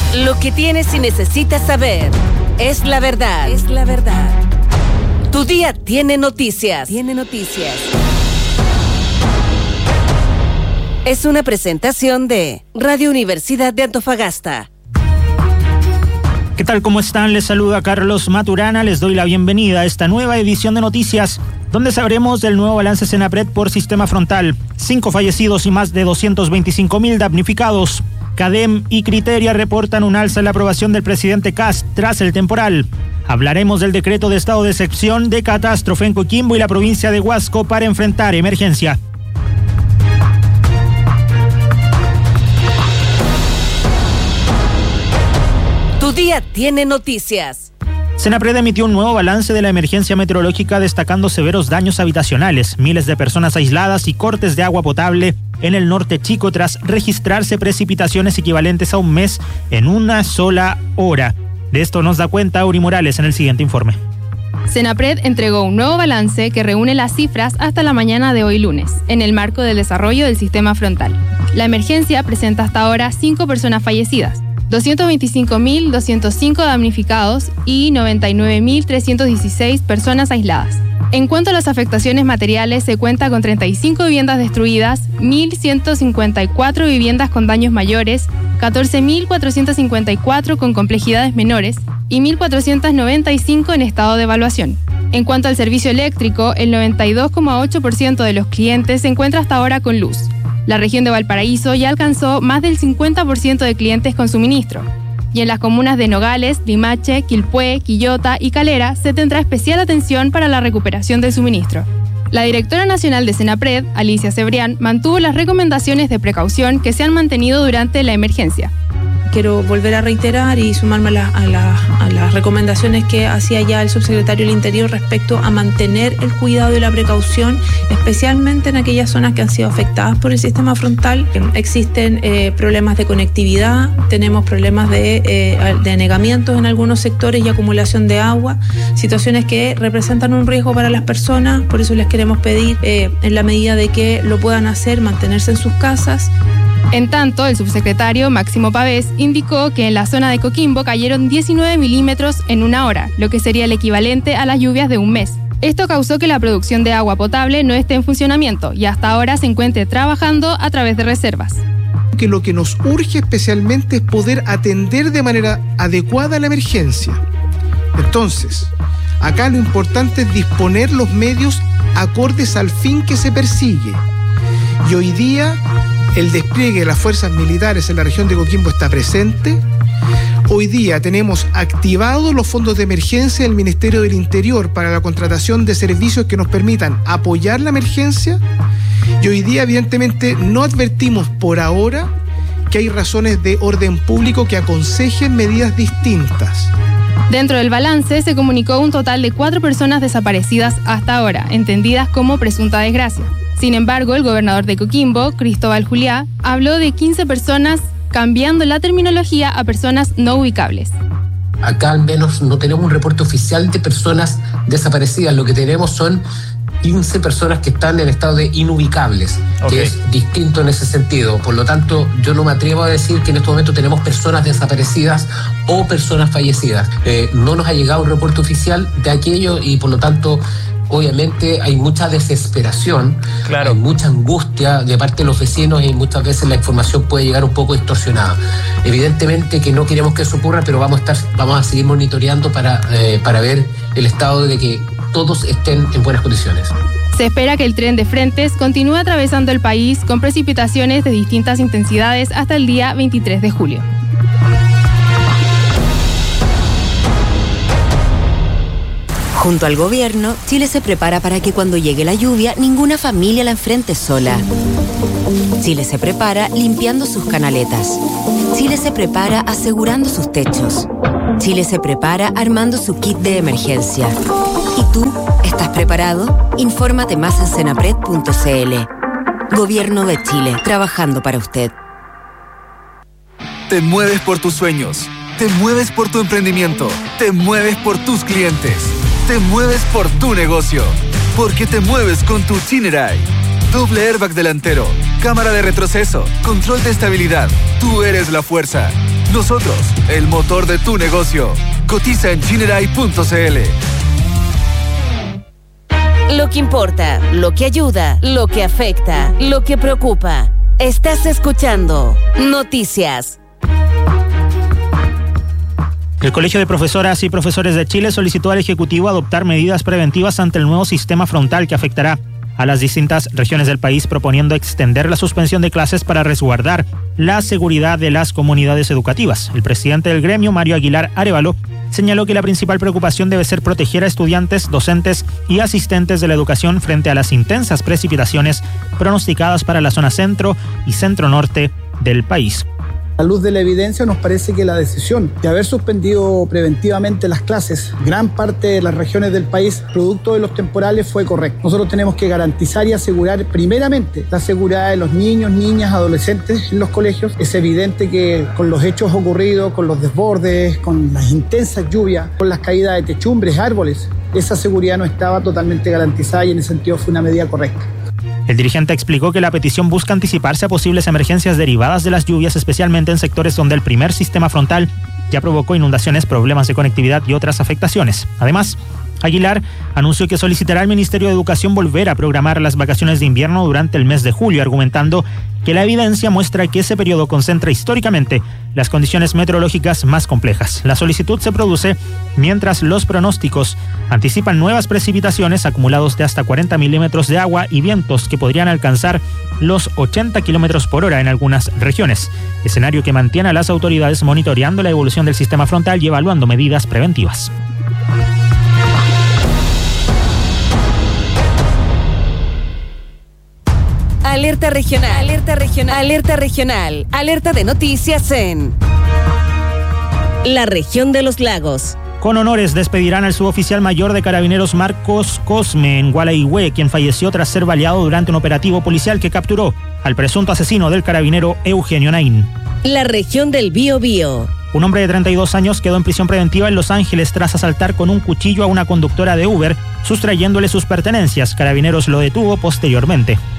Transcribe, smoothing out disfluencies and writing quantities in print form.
Lo que tienes y necesitas saber es la verdad. Es la verdad. Tu día tiene noticias. Tiene noticias. Es una presentación de Radio Universidad de Antofagasta. ¿Qué tal? ¿Cómo están? Les saluda Carlos Maturana. Les doy la bienvenida a esta nueva edición de Noticias, donde sabremos del nuevo balance Senapred por sistema frontal. 5 fallecidos y más de 225.000 damnificados. CADEM y Criteria reportan un alza en la aprobación del presidente Kast tras el temporal. Hablaremos del decreto de estado de excepción de catástrofe en Coquimbo y la provincia de Huasco para enfrentar emergencia. Tu día tiene noticias. Senapred emitió un nuevo balance de la emergencia meteorológica destacando severos daños habitacionales, miles de personas aisladas y cortes de agua potable en el norte chico tras registrarse precipitaciones equivalentes a un mes en una sola hora. De esto nos da cuenta Uri Morales en el siguiente informe. Senapred entregó un nuevo balance que reúne las cifras hasta la mañana de hoy lunes, en el marco del desarrollo del sistema frontal. La emergencia presenta hasta ahora 5 personas fallecidas, 225.205 damnificados y 99.316 personas aisladas. En cuanto a las afectaciones materiales, se cuenta con 35 viviendas destruidas, 1.154 viviendas con daños mayores, 14.454 con complejidades menores y 1.495 en estado de evaluación. En cuanto al servicio eléctrico, el 92,8% de los clientes se encuentra hasta ahora con luz. La región de Valparaíso ya alcanzó más del 50% de clientes con suministro. Y en las comunas de Nogales, Limache, Quilpué, Quillota y Calera se tendrá especial atención para la recuperación del suministro. La directora nacional de Senapred, Alicia Cebrián, mantuvo las recomendaciones de precaución que se han mantenido durante la emergencia. Quiero volver a reiterar y sumarme a las recomendaciones que hacía ya el subsecretario del Interior respecto a mantener el cuidado y la precaución, especialmente en aquellas zonas que han sido afectadas por el sistema frontal. Existen problemas de conectividad, tenemos problemas de anegamientos en algunos sectores y acumulación de agua, situaciones que representan un riesgo para las personas. Por eso les queremos pedir, en la medida de que lo puedan hacer, mantenerse en sus casas. En tanto, el subsecretario Máximo Pavés indicó que en la zona de Coquimbo cayeron 19 milímetros en una hora, lo que sería el equivalente a las lluvias de un mes. Esto causó que la producción de agua potable no esté en funcionamiento y hasta ahora se encuentre trabajando a través de reservas. Que lo que nos urge especialmente es poder atender de manera adecuada la emergencia. Entonces, acá lo importante es disponer los medios acordes al fin que se persigue. Y hoy día el despliegue de las fuerzas militares en la región de Coquimbo está presente. Hoy día tenemos activados los fondos de emergencia del Ministerio del Interior para la contratación de servicios que nos permitan apoyar la emergencia. Y hoy día, evidentemente, no advertimos por ahora que hay razones de orden público que aconsejen medidas distintas. Dentro del balance se comunicó un total de 4 personas desaparecidas hasta ahora, entendidas como presunta desgracia. Sin embargo, el gobernador de Coquimbo, Cristóbal Juliá, habló de 15 personas, cambiando la terminología a personas no ubicables. Acá al menos no tenemos un reporte oficial de personas desaparecidas. Lo que tenemos son 15 personas que están en estado de inubicables, que es distinto en ese sentido. Por lo tanto, yo no me atrevo a decir que en este momento tenemos personas desaparecidas o personas fallecidas. No nos ha llegado un reporte oficial de aquello y por lo tanto obviamente hay mucha desesperación, hay mucha angustia de parte de los vecinos y muchas veces la información puede llegar un poco distorsionada. Evidentemente que no queremos que eso ocurra, pero vamos a seguir monitoreando para ver el estado de que todos estén en buenas condiciones. Se espera que el tren de frentes continúe atravesando el país con precipitaciones de distintas intensidades hasta el día 23 de julio. Junto al gobierno, Chile se prepara para que cuando llegue la lluvia, ninguna familia la enfrente sola. Chile se prepara limpiando sus canaletas. Chile se prepara asegurando sus techos. Chile se prepara armando su kit de emergencia. ¿Y tú? ¿Estás preparado? Infórmate más en senapred.cl. Gobierno de Chile, trabajando para usted. Te mueves por tus sueños. Te mueves por tu emprendimiento. Te mueves por tus clientes. Te mueves por tu negocio. Porque te mueves con tu Chinerai. Doble airbag delantero, cámara de retroceso, control de estabilidad. Tú eres la fuerza. Nosotros, el motor de tu negocio. Cotiza en Chineray.cl. Lo que importa, lo que ayuda, lo que afecta, lo que preocupa. Estás escuchando Noticias. El Colegio de Profesoras y Profesores de Chile solicitó al Ejecutivo adoptar medidas preventivas ante el nuevo sistema frontal que afectará a las distintas regiones del país, proponiendo extender la suspensión de clases para resguardar la seguridad de las comunidades educativas. El presidente del gremio, Mario Aguilar Arévalo, señaló que la principal preocupación debe ser proteger a estudiantes, docentes y asistentes de la educación frente a las intensas precipitaciones pronosticadas para la zona centro y centro-norte del país. A la luz de la evidencia, nos parece que la decisión de haber suspendido preventivamente las clases, gran parte de las regiones del país, producto de los temporales, fue correcta. Nosotros tenemos que garantizar y asegurar primeramente la seguridad de los niños, niñas, adolescentes en los colegios. Es evidente que con los hechos ocurridos, con los desbordes, con las intensas lluvias, con las caídas de techumbres, árboles, esa seguridad no estaba totalmente garantizada y en ese sentido fue una medida correcta. El dirigente explicó que la petición busca anticiparse a posibles emergencias derivadas de las lluvias, especialmente en sectores donde el primer sistema frontal ya provocó inundaciones, problemas de conectividad y otras afectaciones. Además, Aguilar anunció que solicitará al Ministerio de Educación volver a programar las vacaciones de invierno durante el mes de julio, argumentando que la evidencia muestra que ese periodo concentra históricamente las condiciones meteorológicas más complejas. La solicitud se produce mientras los pronósticos anticipan nuevas precipitaciones, acumulados de hasta 40 milímetros de agua y vientos que podrían alcanzar los 80 kilómetros por hora en algunas regiones, escenario que mantiene a las autoridades monitoreando la evolución del sistema frontal y evaluando medidas preventivas. Alerta regional, alerta regional, alerta regional, alerta de noticias en la región de los lagos. Con honores despedirán al suboficial mayor de Carabineros Marcos Cosme en Gualeguaychú, quien falleció tras ser baleado durante un operativo policial que capturó al presunto asesino del carabinero Eugenio Naín. La región del Biobío. Un hombre de 32 años quedó en prisión preventiva en Los Ángeles tras asaltar con un cuchillo a una conductora de Uber, sustrayéndole sus pertenencias. Carabineros lo detuvo posteriormente.